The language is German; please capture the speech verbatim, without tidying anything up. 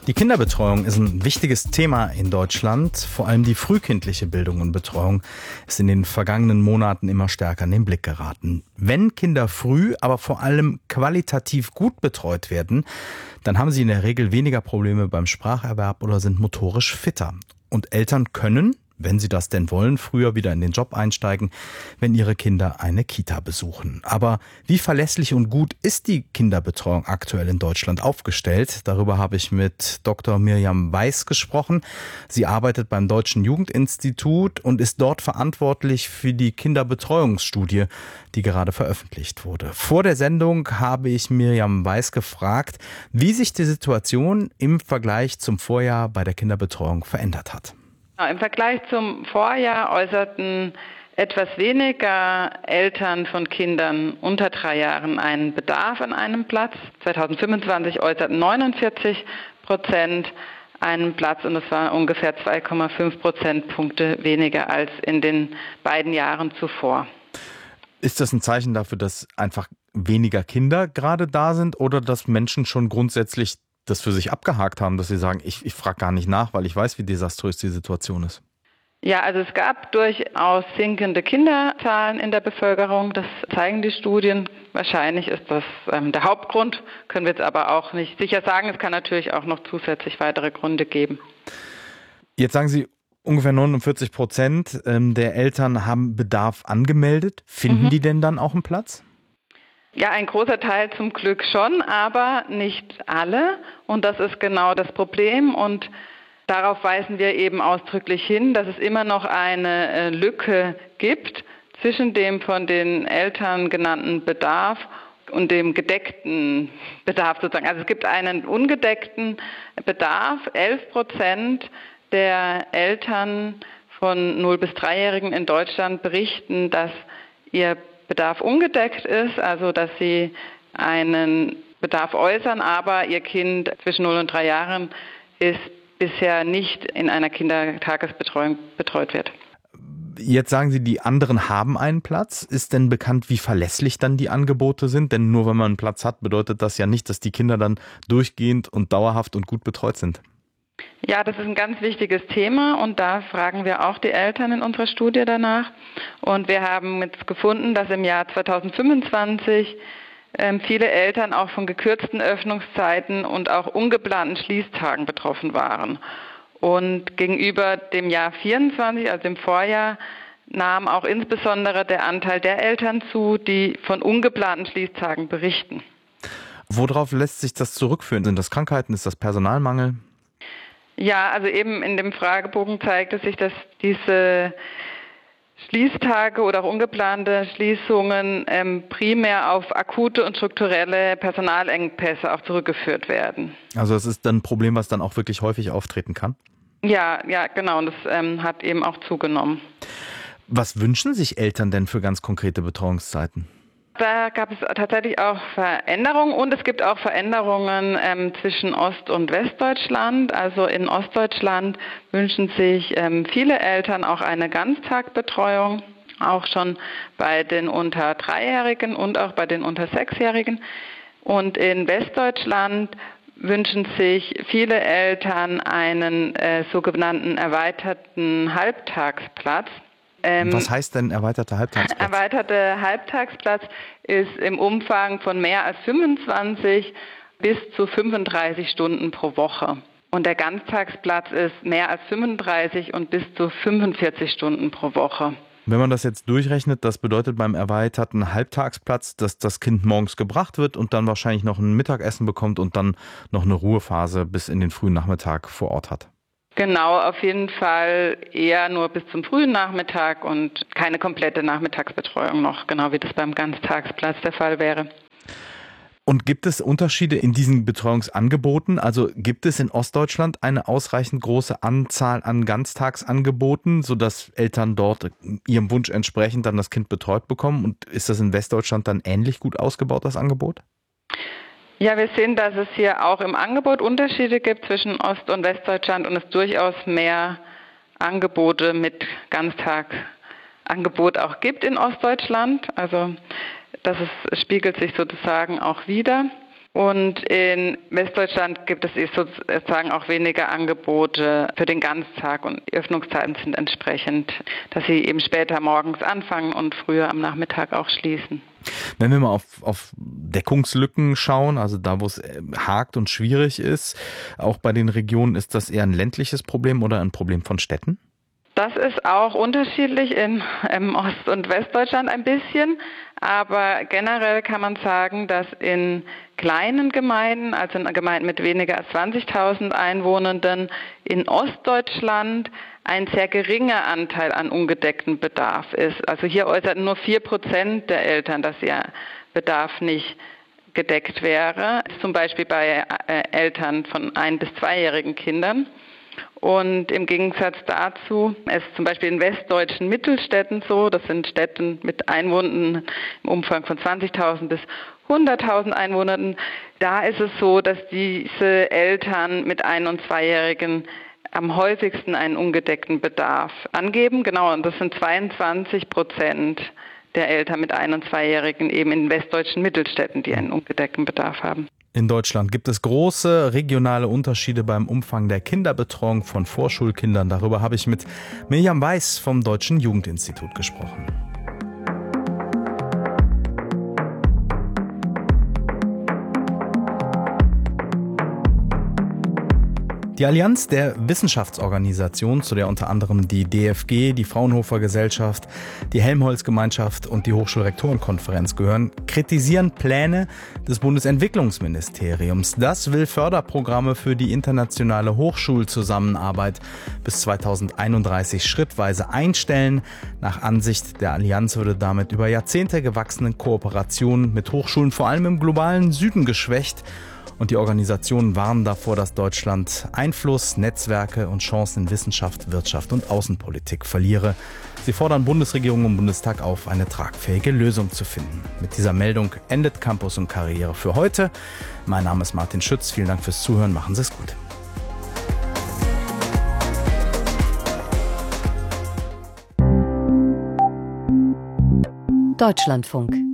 Die Kinderbetreuung ist ein wichtiges Thema in Deutschland. Vor allem die frühkindliche Bildung und Betreuung ist in den vergangenen Monaten immer stärker in den Blick geraten. Wenn Kinder früh, aber vor allem qualitativ gut betreut werden, dann haben sie in der Regel weniger Probleme beim Spracherwerb oder sind motorisch fitter. Und Eltern können, wenn sie das denn wollen, früher wieder in den Job einsteigen, wenn ihre Kinder eine Kita besuchen. Aber wie verlässlich und gut ist die Kinderbetreuung aktuell in Deutschland aufgestellt? Darüber habe ich mit Doktor Mirjam Weiß gesprochen. Sie arbeitet beim Deutschen Jugendinstitut und ist dort verantwortlich für die Kinderbetreuungsstudie, die gerade veröffentlicht wurde. Vor der Sendung habe ich Mirjam Weiß gefragt, wie sich die Situation im Vergleich zum Vorjahr bei der Kinderbetreuung verändert hat. Im Vergleich zum Vorjahr äußerten etwas weniger Eltern von Kindern unter drei Jahren einen Bedarf an einem Platz. zwanzig fünfundzwanzig äußerten neunundvierzig Prozent einen Platz und das war ungefähr zwei Komma fünf Prozentpunkte weniger als in den beiden Jahren zuvor. Ist das ein Zeichen dafür, dass einfach weniger Kinder gerade da sind oder dass Menschen schon grundsätzlich das für sich abgehakt haben, dass sie sagen, ich, ich frage gar nicht nach, weil ich weiß, wie desaströs die Situation ist? Ja, also es gab durchaus sinkende Kinderzahlen in der Bevölkerung. Das zeigen die Studien. Wahrscheinlich ist das ähm, der Hauptgrund, können wir jetzt aber auch nicht sicher sagen. Es kann natürlich auch noch zusätzlich weitere Gründe geben. Jetzt sagen Sie, ungefähr neunundvierzig Prozent der Eltern haben Bedarf angemeldet. Finden mhm. die denn dann auch einen Platz? Ja, ein großer Teil zum Glück schon, aber nicht alle. Und das ist genau das Problem. Und darauf weisen wir eben ausdrücklich hin, dass es immer noch eine Lücke gibt zwischen dem von den Eltern genannten Bedarf und dem gedeckten Bedarf sozusagen. Also es gibt einen ungedeckten Bedarf. elf Prozent der Eltern von null bis dreijährigen in Deutschland berichten, dass ihr Bedarf ungedeckt ist, also dass sie einen Bedarf äußern, aber ihr Kind zwischen null und drei Jahren ist bisher nicht in einer Kindertagesbetreuung betreut wird. Jetzt sagen Sie, die anderen haben einen Platz. Ist denn bekannt, wie verlässlich dann die Angebote sind? Denn nur wenn man einen Platz hat, bedeutet das ja nicht, dass die Kinder dann durchgehend und dauerhaft und gut betreut sind. Ja, das ist ein ganz wichtiges Thema und da fragen wir auch die Eltern in unserer Studie danach. Und wir haben jetzt gefunden, dass im Jahr zwanzig fünfundzwanzig ähm, viele Eltern auch von gekürzten Öffnungszeiten und auch ungeplanten Schließtagen betroffen waren. Und gegenüber dem Jahr vierundzwanzig, also dem Vorjahr, nahm auch insbesondere der Anteil der Eltern zu, die von ungeplanten Schließtagen berichten. Worauf lässt sich das zurückführen? Sind das Krankheiten? Ist das Personalmangel? Ja, also eben in dem Fragebogen zeigt es sich, dass diese Schließtage oder auch ungeplante Schließungen ähm, primär auf akute und strukturelle Personalengpässe auch zurückgeführt werden. Also es ist dann ein Problem, was dann auch wirklich häufig auftreten kann? Ja, ja, genau. Und das ähm, hat eben auch zugenommen. Was wünschen sich Eltern denn für ganz konkrete Betreuungszeiten? Da gab es tatsächlich auch Veränderungen und es gibt auch Veränderungen ähm, zwischen Ost- und Westdeutschland. Also in Ostdeutschland wünschen sich ähm, viele Eltern auch eine Ganztagsbetreuung, auch schon bei den unter Dreijährigen und auch bei den unter Sechsjährigen. Und in Westdeutschland wünschen sich viele Eltern einen äh, sogenannten erweiterten Halbtagsplatz. Was heißt denn erweiterter Halbtagsplatz? Erweiterter Halbtagsplatz ist im Umfang von mehr als fünfundzwanzig bis zu fünfunddreißig Stunden pro Woche. Und der Ganztagsplatz ist mehr als fünfunddreißig und bis zu fünfundvierzig Stunden pro Woche. Wenn man das jetzt durchrechnet, das bedeutet beim erweiterten Halbtagsplatz, dass das Kind morgens gebracht wird und dann wahrscheinlich noch ein Mittagessen bekommt und dann noch eine Ruhephase bis in den frühen Nachmittag vor Ort hat. Genau, auf jeden Fall eher nur bis zum frühen Nachmittag und keine komplette Nachmittagsbetreuung noch, genau wie das beim Ganztagsplatz der Fall wäre. Und gibt es Unterschiede in diesen Betreuungsangeboten? Also gibt es in Ostdeutschland eine ausreichend große Anzahl an Ganztagsangeboten, sodass Eltern dort ihrem Wunsch entsprechend dann das Kind betreut bekommen? Und ist das in Westdeutschland dann ähnlich gut ausgebaut, das Angebot? Ja, wir sehen, dass es hier auch im Angebot Unterschiede gibt zwischen Ost- und Westdeutschland und es durchaus mehr Angebote mit Ganztagangebot auch gibt in Ostdeutschland. Also das ist, spiegelt sich sozusagen auch wider. Und in Westdeutschland gibt es sozusagen auch weniger Angebote für den Ganztag und die Öffnungszeiten sind entsprechend, dass sie eben später morgens anfangen und früher am Nachmittag auch schließen. Wenn wir mal auf, auf Deckungslücken schauen, also da, wo es hakt und schwierig ist, auch bei den Regionen, ist das eher ein ländliches Problem oder ein Problem von Städten? Das ist auch unterschiedlich in ähm, Ost- und Westdeutschland ein bisschen, aber generell kann man sagen, dass in kleinen Gemeinden, also in Gemeinden mit weniger als zwanzigtausend Einwohnern, in Ostdeutschland ein sehr geringer Anteil an ungedecktem Bedarf ist. Also hier äußerten nur vier Prozent der Eltern, dass ihr Bedarf nicht gedeckt wäre, zum Beispiel bei äh, Eltern von ein- bis zweijährigen Kindern. Und im Gegensatz dazu ist zum Beispiel in westdeutschen Mittelstädten so, das sind Städten mit Einwohnern im Umfang von zwanzigtausend bis hunderttausend Einwohnern, da ist es so, dass diese Eltern mit ein- und zweijährigen am häufigsten einen ungedeckten Bedarf angeben. Genau, und das sind zweiundzwanzig Prozent der Eltern mit ein- und zweijährigen eben in westdeutschen Mittelstädten, die einen ungedeckten Bedarf haben. In Deutschland gibt es große regionale Unterschiede beim Umfang der Kinderbetreuung von Vorschulkindern. Darüber habe ich mit Mirjam Weiß vom Deutschen Jugendinstitut gesprochen. Die Allianz der Wissenschaftsorganisationen, zu der unter anderem die D F G, die Fraunhofer Gesellschaft, die Helmholtz-Gemeinschaft und die Hochschulrektorenkonferenz gehören, kritisieren Pläne des Bundesentwicklungsministeriums. Das will Förderprogramme für die internationale Hochschulzusammenarbeit bis zweitausendeinunddreißig schrittweise einstellen. Nach Ansicht der Allianz würde damit über Jahrzehnte gewachsene Kooperationen mit Hochschulen vor allem im globalen Süden geschwächt. Und die Organisationen warnen davor, dass Deutschland Einfluss, Netzwerke und Chancen in Wissenschaft, Wirtschaft und Außenpolitik verliere. Sie fordern Bundesregierung und Bundestag auf, eine tragfähige Lösung zu finden. Mit dieser Meldung endet Campus und Karriere für heute. Mein Name ist Martin Schütz. Vielen Dank fürs Zuhören. Machen Sie es gut. Deutschlandfunk.